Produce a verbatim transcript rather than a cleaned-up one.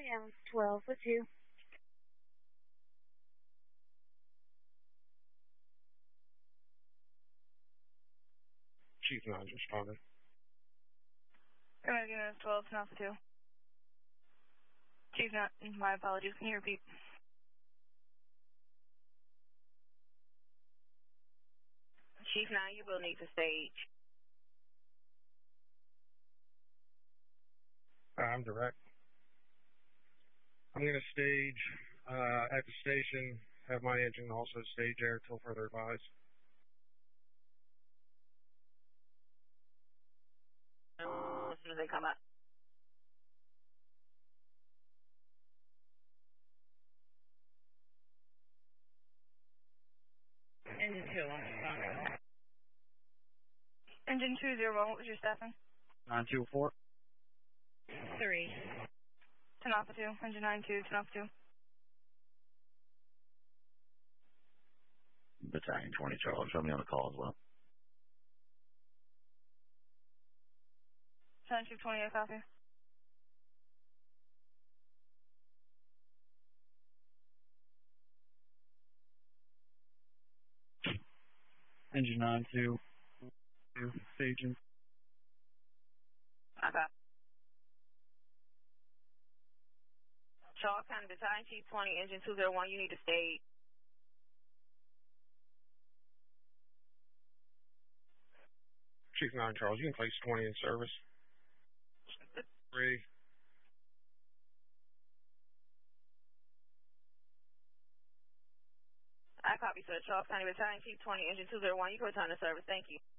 am twelve with you. Chief nine responded. American is twelve, Alpha two. Chief nine, my apologies. Can you repeat? Chief nine, you will need to stage. Uh, I'm direct. I'm going to stage uh, at the station, have my engine also stage there until further advised. As soon as they come up. Engine two, I'm responding. Engine two zero one, what was your staffing? nine two four. Three. ten Alpha two, engine nine two, ten Alpha two. Battalion twenty, Charles. Show me on the call as well. Battalion Chief twenty, I copy. Engine nine two. Staging. I got. Charles County Battalion Chief twenty, Engine two zero one, you need to stage. Chief nine Charles, you can place twenty in service. Three. I copy, sir. Charles County Battalion Chief twenty, Engine two zero one, you can return to service. Thank you.